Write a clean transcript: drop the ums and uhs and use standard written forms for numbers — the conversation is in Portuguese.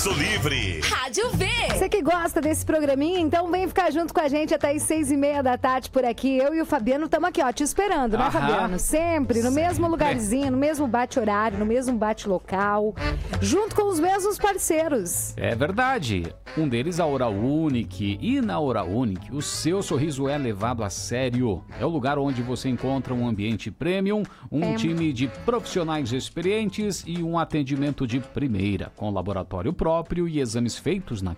Passo Livre. Rádio V. Você que gosta desse programinha, então vem ficar junto com a gente até as 6:30 da tarde por aqui. Eu e o Fabiano estamos aqui, ó, te esperando, né, Fabiano? Sempre, no mesmo lugarzinho, no mesmo bate-horário, no mesmo bate-local, junto com os mesmos parceiros. É verdade. Um deles, a Oral Unique. E na Oral Unique, o seu sorriso é levado a sério. É o lugar onde você encontra um ambiente premium, um time de profissionais experientes e um atendimento de primeira, com laboratório próprio e exames feitos na